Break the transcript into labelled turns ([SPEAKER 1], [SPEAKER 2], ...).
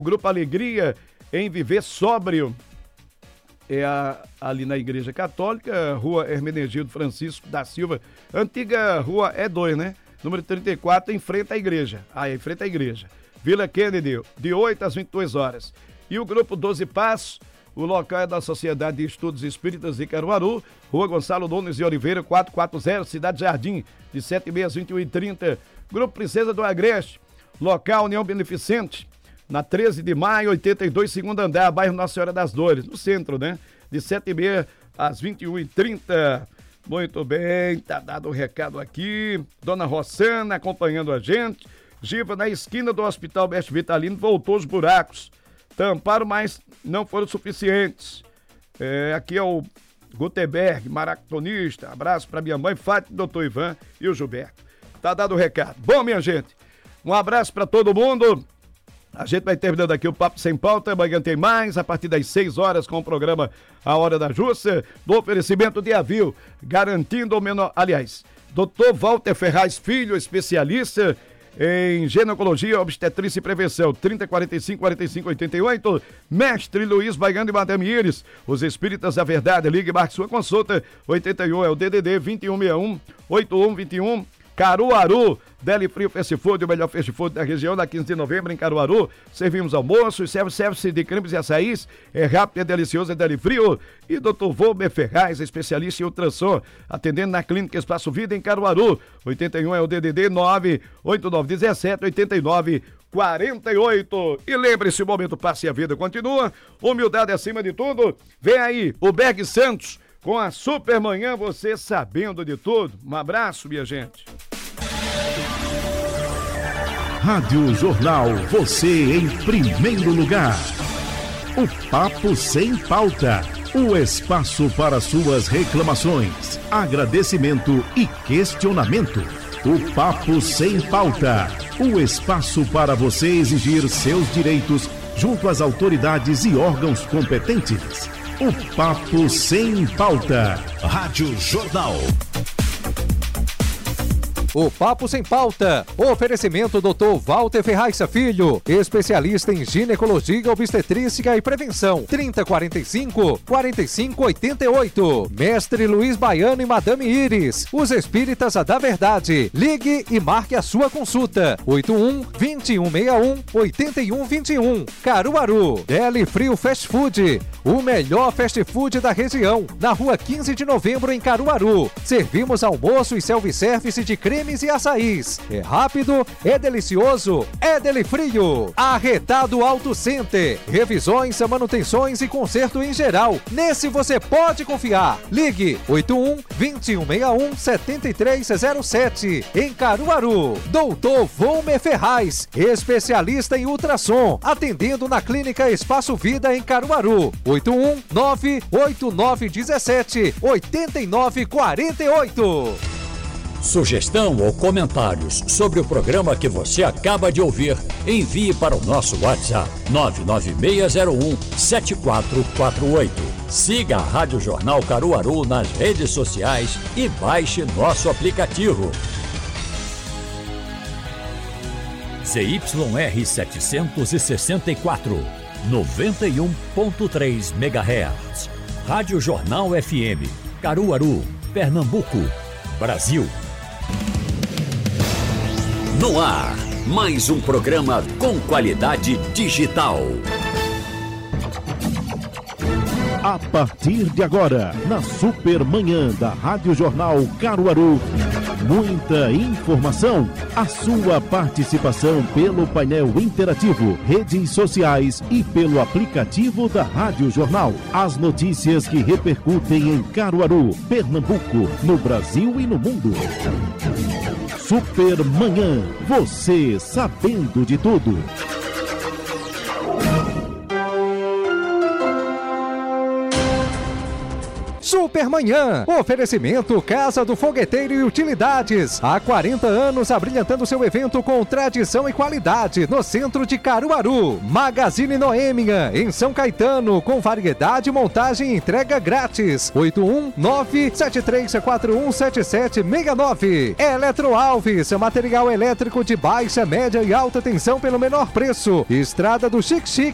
[SPEAKER 1] Grupo Alegria em Viver Sóbrio. Ali na Igreja Católica, Rua Hermenegildo Francisco da Silva, antiga Rua E2, né? Número 34, em frente à igreja. Em frente à igreja. Vila Kennedy, de 8 às 22 horas. E o Grupo 12 Passos, o local é da Sociedade de Estudos Espíritas de Caruaru, Rua Gonçalo Nunes de Oliveira, 440, Cidade Jardim, de 7h30 às 21h30. Grupo Princesa do Agreste, local União Beneficente, na 13 de maio, 82, segundo andar, bairro Nossa Senhora das Dores, no centro, né? De 7h30 às 21h30. Muito bem, tá dado o recado aqui. Dona Rossana acompanhando a gente. Giva, na esquina do Hospital Mestre Vitalino, voltou os buracos. Tamparam, mas não foram suficientes. Aqui é o Gutenberg, maratonista. Abraço para minha mãe, Fátima, doutor Ivan e o Gilberto. Tá dado o recado. Bom, minha gente, um abraço para todo mundo. A gente vai terminando aqui o Papo Sem Pauta. Amanhã tem mais, a partir das 6 horas, com o programa A Hora da Justa, do oferecimento de Avil, garantindo o menor. Aliás, Dr. Walter Ferraz Filho, especialista em ginecologia, obstetrícia e prevenção, 3045-4588. Mestre Luiz Baiano e Madame Iris, os Espíritas da Verdade. Ligue e marque sua consulta. 81 é o DDD 2161-8121. Caruaru, Deli Frio Fast Food, o melhor fast food da região, na 15 de novembro em Caruaru. Servimos almoço, serviço de cremes e açaís, é rápido, é delicioso, é Deli Frio. E Dr. Volber Ferraz, especialista em ultrassom, atendendo na Clínica Espaço Vida em Caruaru. 81 é o DDD 98917-8948. E lembre-se, o momento passa e a vida continua. Humildade acima de tudo. Vem aí, o Berg Santos, com a Supermanhã, você sabendo de tudo. Um abraço, minha gente.
[SPEAKER 2] Rádio Jornal, você em primeiro lugar. O Papo Sem Pauta, o espaço para suas reclamações, agradecimento e questionamento. O Papo Sem Pauta, o espaço para você exigir seus direitos junto às autoridades e órgãos competentes. O Papo Sem Pauta. Rádio Jornal.
[SPEAKER 3] O Papo Sem Pauta. Oferecimento Dr. Walter Ferraz Filho, especialista em ginecologia, obstetrícia e prevenção. 3045-4588. Mestre Luiz Baiano e Madame Iris, os Espíritas da Verdade. Ligue e marque a sua consulta. 81-2161-8121. Caruaru. Deli Frio Fast Food, o melhor fast food da região, na rua 15 de novembro em Caruaru. Servimos almoço e self-service de cremes e açaís. É rápido, é delicioso, é Deli Frio. Arretado Auto Center, revisões, manutenções e conserto em geral. Nesse você pode confiar. Ligue 81-2161-7307 em Caruaru. Doutor Volmer Ferraz, especialista em ultrassom, atendendo na Clínica Espaço Vida em Caruaru. 81-98917-8948.
[SPEAKER 4] Sugestão ou comentários sobre o programa que você acaba de ouvir, envie para o nosso WhatsApp 99601-7448. Siga a Rádio Jornal Caruaru nas redes sociais e baixe nosso aplicativo. ZYR 764, 91.3 MHz. Rádio Jornal FM, Caruaru, Pernambuco, Brasil. No ar, mais um programa com qualidade digital.
[SPEAKER 2] A partir de agora, na Supermanhã da Rádio Jornal Caruaru, muita informação, a sua participação pelo painel interativo, redes sociais e pelo aplicativo da Rádio Jornal. As notícias que repercutem em Caruaru, Pernambuco, no Brasil e no mundo. Supermanhã, você sabendo de tudo.
[SPEAKER 3] Supermanhã. Oferecimento Casa do Fogueteiro e Utilidades. Há 40 anos abrilhantando seu evento com tradição e qualidade no centro de Caruaru. Magazine Noêmia, em São Caetano, com variedade, montagem e entrega grátis. 819-7341-7769. Eletro Alves, material elétrico de baixa, média e alta tensão pelo menor preço. Estrada do Xique-Xique.